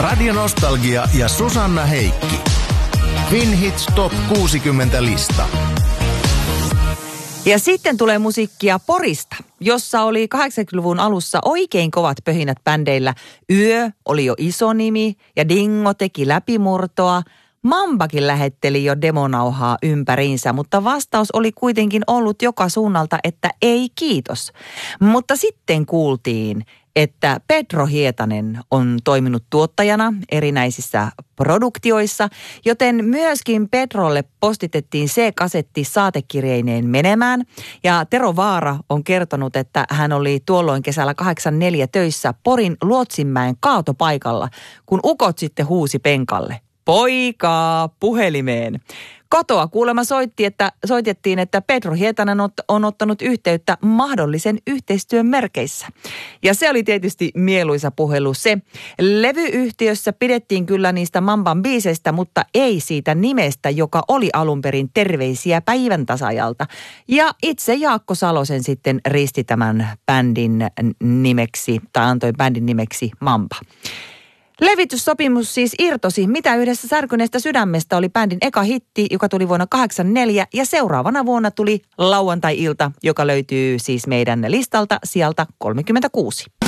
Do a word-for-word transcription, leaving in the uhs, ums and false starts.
Radio Nostalgia ja Susanna Heikki. Finhits Top kuusikymmentä lista. Ja sitten tulee musiikkia Porista, jossa oli kahdeksankymmentäluvun alussa oikein kovat pöhinät bändeillä. Yö oli jo iso nimi ja Dingo teki läpimurtoa. Mambakin lähetteli jo demonauhaa ympäriinsä, mutta vastaus oli kuitenkin ollut joka suunnalta, että ei kiitos. Mutta sitten kuultiin, että Pedro Hietanen on toiminut tuottajana erinäisissä produktioissa, joten myöskin Pedrolle postitettiin C-kasetti saatekirjeineen menemään. Ja Tero Vaara on kertonut, että hän oli tuolloin kesällä kahdeksankymmentäneljä töissä Porin Luotsinmäen kaatopaikalla, kun ukot sitten huusi penkalle. Poikaa puhelimeen. Kotoa kuulemma soitti, että, soitettiin, että Pedro Hietanen on, on ottanut yhteyttä mahdollisen yhteistyön merkeissä. Ja se oli tietysti mieluisa puhelu se. Levyyhtiössä pidettiin kyllä niistä Mamban biiseistä, mutta ei siitä nimestä, joka oli alun perin Terveisiä päivän tasajalta. Ja itse Jaakko Salosen sitten risti tämän bändin nimeksi, tai antoi bändin nimeksi Mamba. Levityssopimus siis irtosi, mitä yhdessä särkyneestä sydämestä oli bändin eka hitti, joka tuli vuonna kahdeksankymmentäneljä ja seuraavana vuonna tuli Lauantai-ilta, joka löytyy siis meidän listalta sieltä kolmekymmentäkuusi.